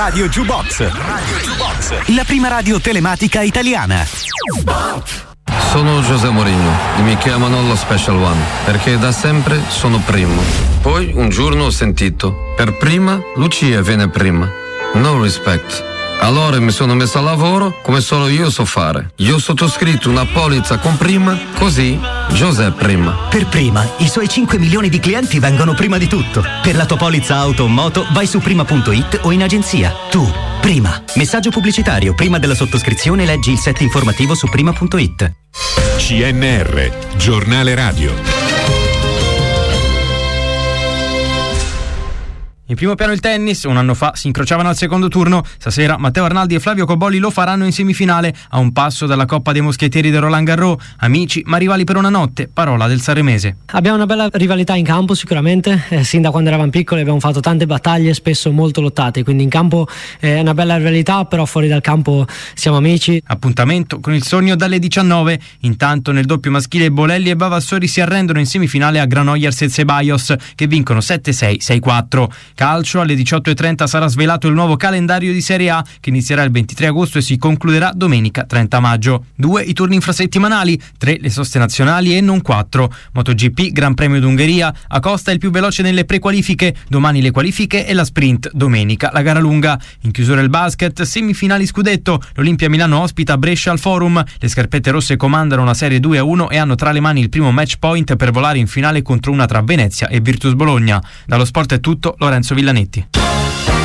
Radio Jukebox. La prima radio telematica italiana. Sono José Mourinho e mi chiamano lo Special One perché da sempre sono primo. Poi un giorno ho sentito: per prima Lucia viene prima. No respect. Allora mi sono messo a lavoro come solo io so fare. Io ho sottoscritto una polizza con prima, così José prima. Per prima, i suoi 5 milioni di clienti vengono prima di tutto. Per la tua polizza auto o moto vai su prima.it o in agenzia. Tu, prima. Messaggio pubblicitario. Prima della sottoscrizione leggi il set informativo su prima.it. CNR, giornale radio. In primo piano il tennis, un anno fa si incrociavano al secondo turno, stasera Matteo Arnaldi e Flavio Cobolli lo faranno in semifinale, a un passo dalla Coppa dei Moschettieri del Roland Garros, amici ma rivali per una notte, parola del saremese. Abbiamo una bella rivalità in campo sicuramente, sin da quando eravamo piccoli abbiamo fatto tante battaglie, spesso molto lottate, quindi in campo è una bella rivalità, però fuori dal campo siamo amici. Appuntamento con il sogno dalle 19, intanto nel doppio maschile Bolelli e Vavassori si arrendono in semifinale a Granollers e Ceballos, che vincono 7-6, 6-4. Calcio, alle 18.30 sarà svelato il nuovo calendario di Serie A che inizierà il 23 agosto e si concluderà domenica 30 maggio. 2 i turni infrasettimanali, 3 le soste nazionali e non 4. MotoGP, Gran Premio d'Ungheria, Acosta è il più veloce nelle prequalifiche, domani le qualifiche e la sprint, domenica la gara lunga. In chiusura il basket, semifinali scudetto, l'Olimpia Milano ospita Brescia al Forum, le scarpette rosse comandano una serie 2-1 e hanno tra le mani il primo match point per volare in finale contro una tra Venezia e Virtus Bologna. Dallo sport è tutto, Lorenzo Villanetti.